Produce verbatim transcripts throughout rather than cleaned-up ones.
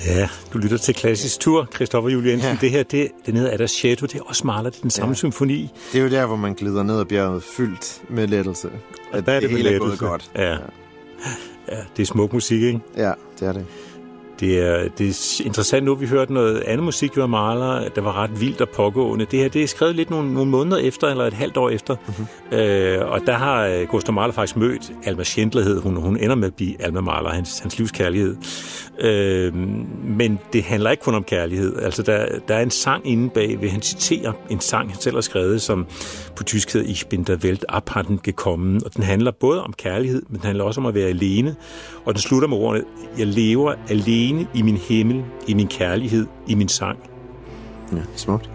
Ja, du lytter til Klassisk Tur, Christoffer Juel Jensen. Ja. Det her, det, det nede af der Chateau, det er også Mahler, det er den samme ja. symfoni. Det er jo der, hvor man glider ned ad bjerget, fyldt med lettelse. At der er det, det hele er gået godt. Ja. Ja. ja, det er smuk musik, ikke? Ja, det er det. Det er, det er interessant nu, vi hørte noget andet musik, jo af Mahler, der var ret vildt og pågående. Det her, det er skrevet lidt nogle, nogle måneder efter, eller et halvt år efter. Mm-hmm. Øh, og der har Gustav Mahler faktisk mødt Alma Schindler, hed hun, hun ender med at blive Alma Mahler, hans, hans livskærlighed. Øh, men det handler ikke kun om kærlighed. Altså, der, der er en sang inde bagved, han citerer en sang, han selv har skrevet, som på tysk hedder Ich bin der Welt abhanden gekommen. Og den handler både om kærlighed, men den handler også om at være alene. Og den slutter med ordene, jeg lever alene i min himmel, i min kærlighed, i min sang. Ja, smukt.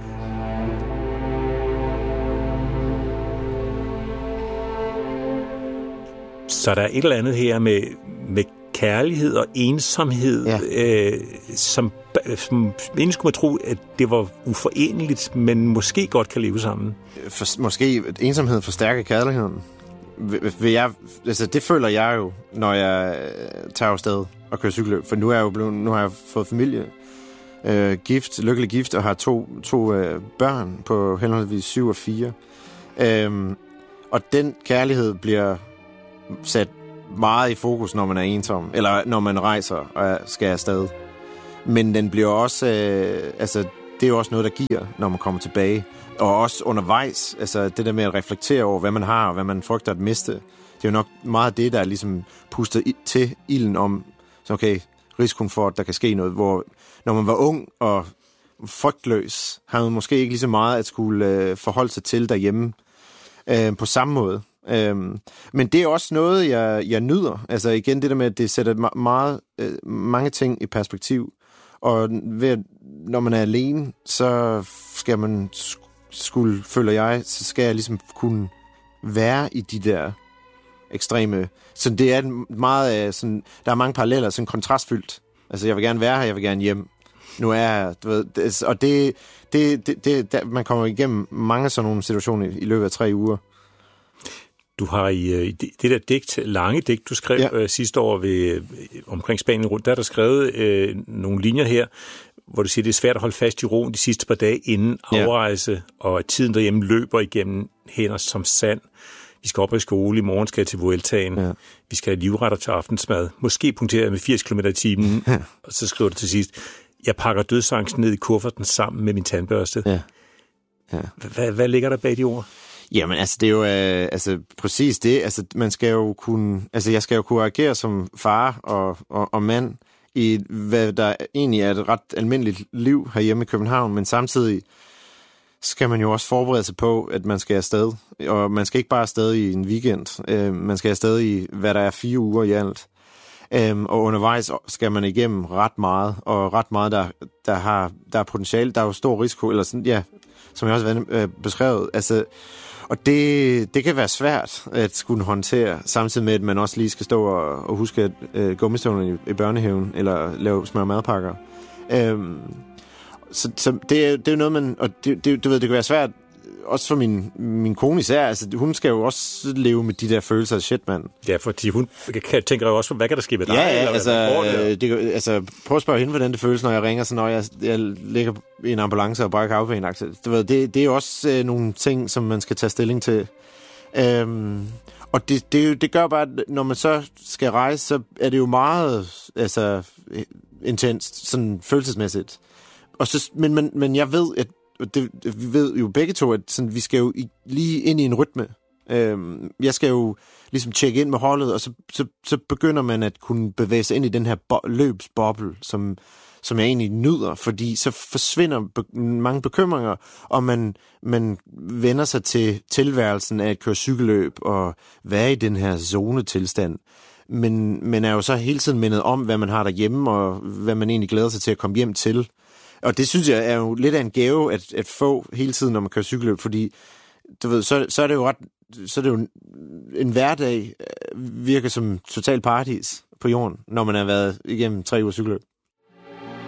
Så der er et eller andet her med, med kærlighed og ensomhed, ja. øh, som, som egentlig skulle man tro, at det var uforeneligt, men måske godt kan leve sammen. For, måske ensomhed forstærker kærligheden. Vil jeg, altså det føler jeg jo, når jeg tager afsted og kører cykelløb, for nu er jeg jo blevet, nu har jeg fået familie, øh, gift, lykkelig gift, og har to, to øh, børn på henholdsvis syv og fire. Øhm, og den kærlighed bliver sat meget i fokus, når man er ensom, eller når man rejser og skal afsted. Men den bliver også, øh, altså det er jo også noget, der giver, når man kommer tilbage. Og også undervejs, altså det der med at reflektere over, hvad man har, og hvad man frygter at miste. Det er jo nok meget det, der er ligesom pustet til ilden om, så okay, risikoen for, at der kan ske noget, hvor når man var ung og frygtløs, havde man måske ikke lige så meget at skulle øh, forholde sig til derhjemme øh, på samme måde. Øh, men det er også noget, jeg, jeg nyder. Altså igen, det der med, at det sætter meget, øh, mange ting i perspektiv. Og ved, når man er alene, så skal man skulle, føler jeg, så skal jeg ligesom kunne være i de der ekstreme. Så det er meget sådan, der er mange paralleller, sådan kontrastfyldt. Altså jeg vil gerne være her, jeg vil gerne hjem. Nu er jeg, du ved, det, og det, det, det, det der, man kommer igennem mange sådan nogle situationer i, i løbet af tre uger. Du har i, i det der digt, lange digt, du skrev ja. øh, sidste år ved, omkring Spanien rundt, der er der skrevet øh, nogle linjer her, hvor du siger, det er svært at holde fast i roen de sidste par dage inden afrejse, ja. Og tiden derhjemme løber igennem hænder som sand. Vi skal op i skole, i morgen skal jeg til Vueltaen, ja. Vi skal have livretter til aftensmad, måske punkteret med firs kilometer i timen, ja. Og så skriver du til sidst, jeg pakker dødsangsten ned i kufferten sammen med min tandbørste. Ja. Ja. Hvad, hvad ligger der bag de ord? Jamen, altså, det er jo øh, altså, præcis det. Altså, man skal jo kunne, altså, jeg skal jo kunne agere som far og, og, og mand i, hvad der egentlig er et ret almindeligt liv herhjemme i København, men samtidig skal man jo også forberede sig på, at man skal afsted. Og man skal ikke bare afsted i en weekend. Øh, man skal afsted i, hvad der er fire uger i alt. Øh, og undervejs skal man igennem ret meget, og ret meget, der, der har der er potentiale. Der er jo stor risiko, eller sådan, ja, som jeg også har øh, beskrevet. Altså, og det, det kan være svært at skulle håndtere, samtidig med, at man også lige skal stå og, og huske at, øh, gummistøvlerne i, i børnehaven, eller lave smør madpakker. Øhm, så så det, er, det er jo noget, man... Og det, det, du ved, det kan være svært, også for min, min kone især. Altså, hun skal jo også leve med de der følelser af shit, mand. Ja, fordi hun tænker jo også, hvad kan der ske med dig? Ja, ja, eller, altså, det, det, altså, prøv at spørge hende, hvordan det føles, når jeg ringer, så når jeg, jeg ligger i en ambulance og brækker afpæn. Det, det er jo også øh, nogle ting, som man skal tage stilling til. Øhm, og det, det, det gør bare, at når man så skal rejse, så er det jo meget altså, intenst, sådan følelsesmæssigt. Og så, men, men, men jeg ved, at det, vi ved jo begge to, at sådan, vi skal jo i, lige ind i en rytme. Øhm, jeg skal jo ligesom tjekke ind med holdet, og så, så, så begynder man at kunne bevæge sig ind i den her bo- løbsboble, som, som jeg egentlig nyder, fordi så forsvinder be- mange bekymringer, og man, man vender sig til tilværelsen af at køre cykelløb og være i den her zonetilstand. Men, men er jo så hele tiden mindet om, hvad man har derhjemme, og hvad man egentlig glæder sig til at komme hjem til. Og det synes jeg er jo lidt af en gave at, at få hele tiden, når man kører cykelløb, fordi du ved, så, så er det jo ret, så er det jo en, en hverdag virker som total paradis på jorden, når man har været igennem tre uger cykelløb.